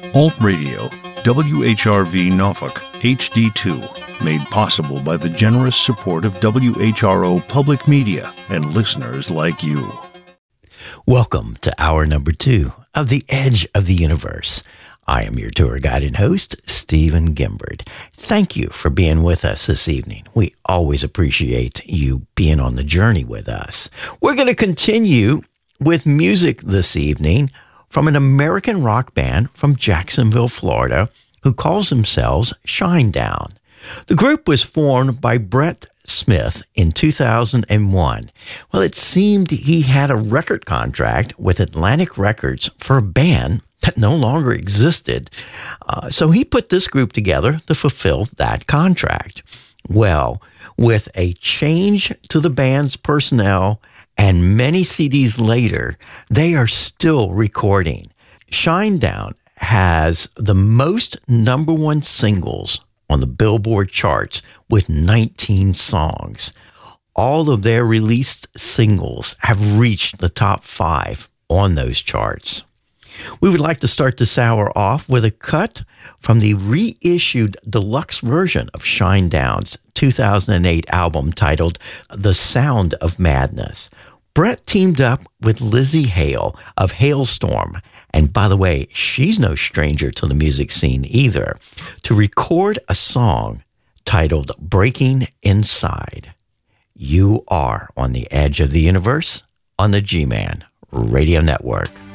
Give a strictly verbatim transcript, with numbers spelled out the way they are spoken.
Alt Radio, W H R V Norfolk, H D two, made possible by the generous support of W H R O Public Media and listeners like you. Welcome to hour number two of The Edge of the Universe. I am your tour guide and host, Stephen Gimbard. Thank you for being with us this evening. We always appreciate you being on the journey with us. We're going to continue with music this evening from an American rock band from Jacksonville, Florida, who calls themselves Shinedown. The group was formed by Brett Smith in two thousand one. Well, it seemed he had a record contract with Atlantic Records for a band that no longer existed. Uh, so he put this group together to fulfill that contract. Well, with a change to the band's personnel and many C Ds later, they are still recording. Shinedown has the most number one singles on the Billboard charts with nineteen songs. All of their released singles have reached the top five on those charts. We would like to start this hour off with a cut from the reissued deluxe version of Shinedown's two thousand eight album titled The Sound of Madness. Brett teamed up with Lizzie Hale of Halestorm, and by the way, she's no stranger to the music scene either, to record a song titled Breaking Inside. You are on the Edge of the Universe on the G-Man Radio Network.